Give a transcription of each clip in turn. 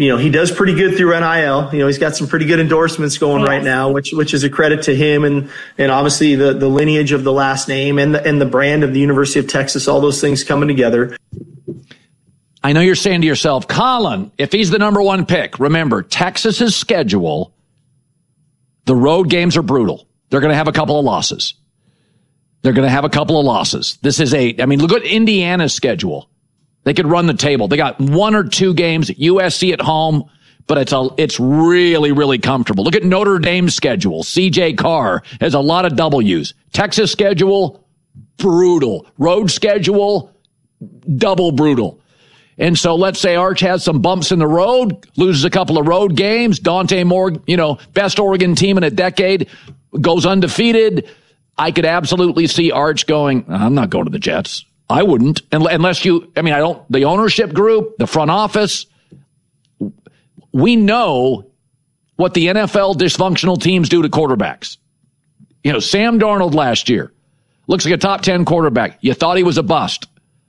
he does pretty good through NIL. He's got some pretty good endorsements going right now, which is a credit to him and obviously the lineage of the last name and the brand of the University of Texas, all those things coming together. I know you're saying to yourself, Colin, if he's the number one pick, remember, Texas's schedule, the road games are brutal. They're going to have a couple of losses. This is look at Indiana's schedule. They could run the table. They got 1 or 2 games, USC at home, but it's really, really comfortable. Look at Notre Dame's schedule. CJ Carr has a lot of W's. Texas schedule, brutal. Road schedule, double brutal. And so let's say Arch has some bumps in the road, loses a couple of road games. Dante Moore, best Oregon team in a decade, goes undefeated. I could absolutely see Arch going, I'm not going to the Jets. I wouldn't, unless the ownership group, the front office, we know what the NFL dysfunctional teams do to quarterbacks. Sam Darnold last year looks like a top 10 quarterback. You thought he was a bust.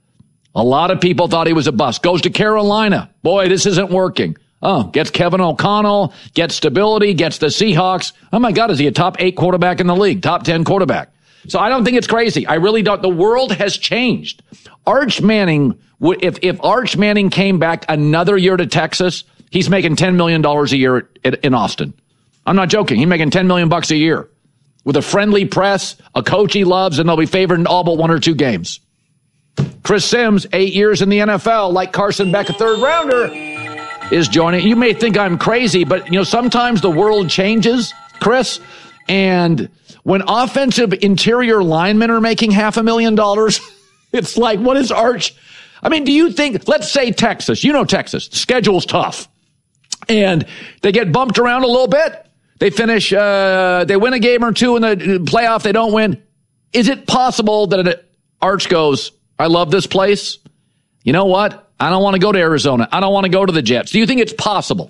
A lot of people thought he was a bust. Goes to Carolina. Boy, this isn't working. Gets Kevin O'Connell, gets stability, gets the Seahawks. Oh my God, is he a top 8 quarterback in the league? Top 10 quarterback. So I don't think it's crazy. I really don't. The world has changed. Arch Manning, if Arch Manning came back another year to Texas, he's making $10 million a year in Austin. I'm not joking. He's making $10 million a year with a friendly press, a coach he loves, and they'll be favored in all but 1 or 2 games. Chris Sims, 8 years in the NFL, like Carson Beck, a third rounder, is joining. You may think I'm crazy, but sometimes the world changes, Chris, and when offensive interior linemen are making $500,000, it's like, what is Arch? Do you think, let's say Texas, Texas, the schedule's tough, and they get bumped around a little bit. They finish, they win a game or 2 in the playoff, they don't win. Is it possible that Arch goes, I love this place. You know what? I don't want to go to Arizona. I don't want to go to the Jets. Do you think it's possible?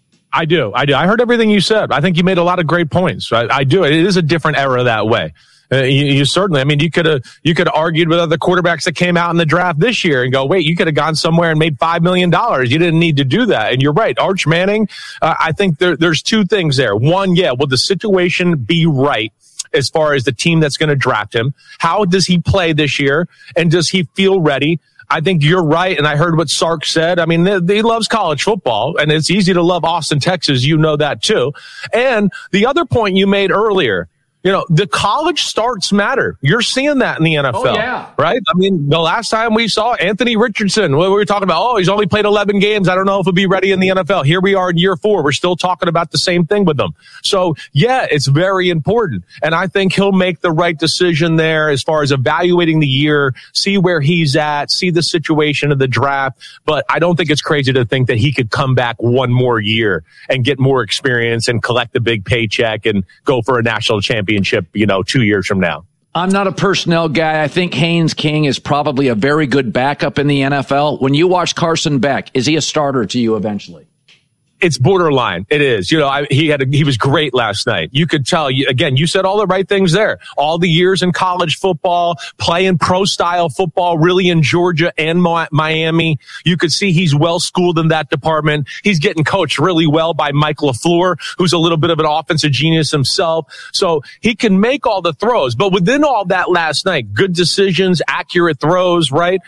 I do. I heard everything you said. I think you made a lot of great points. I do. It is a different era that way. You certainly, you could have argued with other quarterbacks that came out in the draft this year and go, wait, you could have gone somewhere and made $5 million. You didn't need to do that. And you're right. Arch Manning, I think there's 2 things there. One, will the situation be right as far as the team that's going to draft him? How does he play this year? And does he feel ready? I think you're right, and I heard what Sark said. He loves college football, and it's easy to love Austin, Texas. You know that, too. And the other point you made earlier, the college starts matter. You're seeing that in the NFL, right? The last time we saw Anthony Richardson, we were talking about, he's only played 11 games. I don't know if he'll be ready in the NFL. Here we are in year 4. We're still talking about the same thing with him. So, it's very important. And I think he'll make the right decision there as far as evaluating the year, see where he's at, see the situation of the draft. But I don't think it's crazy to think that he could come back 1 more year and get more experience and collect the big paycheck and go for a national championship, 2 years from now. I'm not a personnel guy. I think Haynes King is probably a very good backup in the NFL. When you watch Carson Beck, is he a starter to you eventually? It's borderline. It is. He was great last night. You could tell. You said all the right things there. All the years in college football, playing pro style football, really in Georgia and Miami. You could see he's well schooled in that department. He's getting coached really well by Mike LaFleur, who's a little bit of an offensive genius himself. So he can make all the throws. But within all that last night, good decisions, accurate throws, right?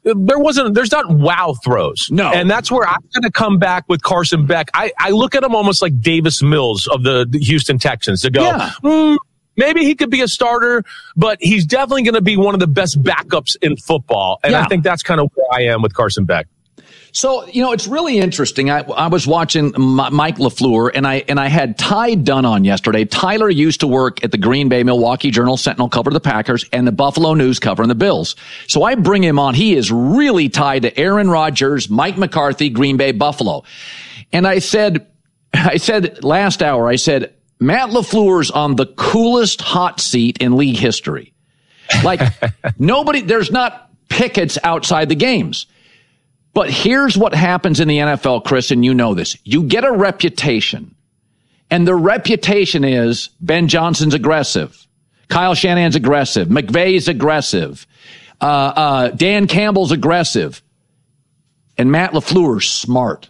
There's not wow throws. No. And that's where I'm going to come back with Carson Beck. I look at him almost like Davis Mills of the Houston Texans to go, maybe he could be a starter, but he's definitely going to be one of the best backups in football. And I think that's kind of where I am with Carson Beck. So, it's really interesting. I was watching Mike LaFleur, and I had Ty Dunn on yesterday. Tyler used to work at the Green Bay Milwaukee Journal Sentinel, cover the Packers, and the Buffalo News covering the Bills. So I bring him on. He is really tied to Aaron Rodgers, Mike McCarthy, Green Bay, Buffalo. And I said last hour, Matt LaFleur's on the coolest hot seat in league history. Like there's not pickets outside the games. But here's what happens in the NFL, Chris, and you know this. You get a reputation, and the reputation is Ben Johnson's aggressive, Kyle Shanahan's aggressive, McVay's aggressive, Dan Campbell's aggressive, and Matt LaFleur's smart.